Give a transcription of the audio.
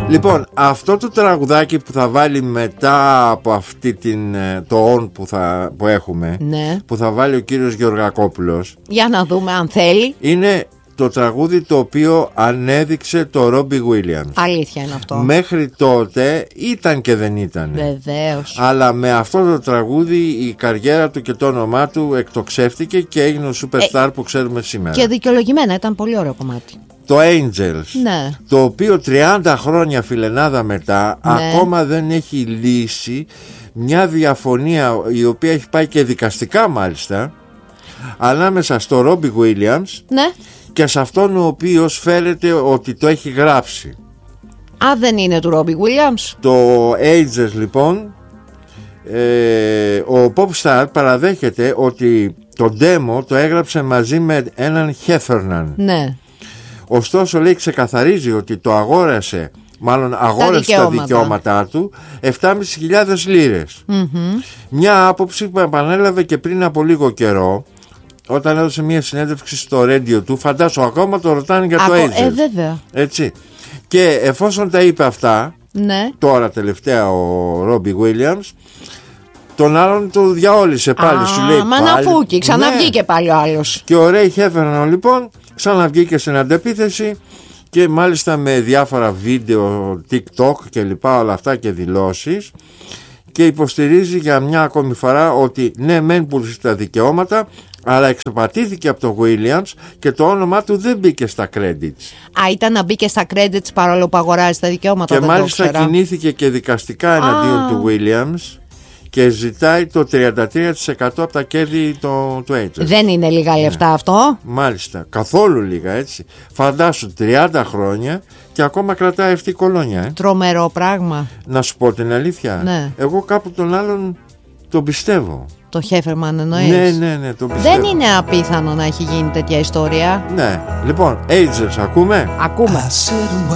Λοιπόν, αυτό το τραγουδάκι που θα βάλει μετά από αυτή το on που έχουμε, ναι, που θα βάλει ο κύριος Γεωργακόπουλος, για να δούμε αν θέλει, είναι το τραγούδι το οποίο ανέδειξε το Ρόμπι Γουίλιαμς. Αλήθεια είναι αυτό. Μέχρι τότε ήταν και δεν ήταν. Βεβαίως. Αλλά με αυτό το τραγούδι η καριέρα του και το όνομά του εκτοξεύτηκε και έγινε ο superstar που ξέρουμε σήμερα. Και δικαιολογημένα, ήταν πολύ ωραίο κομμάτι. Το Angels, ναι, το οποίο 30 χρόνια φιλενάδα μετά, ναι, ακόμα δεν έχει λύσει μια διαφωνία η οποία έχει πάει και δικαστικά μάλιστα, ανάμεσα στο Ρόμπι Γουίλιαμς, ναι, και σε αυτόν ο οποίος φέρεται ότι το έχει γράψει. Α, δεν είναι του Ρόμπι Γουίλιαμς. Το Ages λοιπόν, ο Popstar παραδέχεται ότι το demo το έγραψε μαζί με έναν Heffernan. Ναι. Ωστόσο λέει, ξεκαθαρίζει ότι το αγόρασε τα δικαιώματά του 7.500 λίρες. Μια άποψη που επανέλαβε και πριν από λίγο καιρό, όταν έδωσε μια συνέντευξη στο radio του. Φαντάσου, ακόμα το ρωτάνε για το Ages. Βέβαια. Έτσι. Και εφόσον τα είπε αυτά, ναι, τώρα τελευταία ο Ρόμπι Γουίλιαμς, τον άλλον το διαόλυσε πάλι. Σου λέει μαναφούκι, ξαναβγήκε πάλι ο άλλος. Και ο Ρέι Χέφερναν λοιπόν ξαναβγήκε στην αντεπίθεση, και μάλιστα με διάφορα βίντεο, TikTok και λοιπά, όλα αυτά, και δηλώσεις, και υποστηρίζει για μια ακόμη φορά ότι ναι, μεν πουλήσει τα δικαιώματα, αλλά εξαπατήθηκε από το Williams και το όνομά του δεν μπήκε στα credits. Α, ήταν να μπήκε στα credits παρόλο που αγοράζει τα δικαιώματα. Και δεν μάλιστα το κινήθηκε και δικαστικά εναντίον του Williams και ζητάει το 33% από τα κέρδη του Ages. Δεν είναι λίγα λεφτά αυτό. Μάλιστα, καθόλου λίγα, έτσι. Φαντάσου 30 χρόνια και ακόμα κρατάει αυτή η κολόνια. Τρομερό πράγμα. Να σου πω την αλήθεια, ναι, εγώ κάπου τον άλλον τον πιστεύω. Το Χέφερμαν εννοείς? Ναι, τον πιστεύω. Δεν είναι απίθανο να έχει γίνει τέτοια ιστορία. Ναι, λοιπόν, Ages ακούμε? Ακούμε.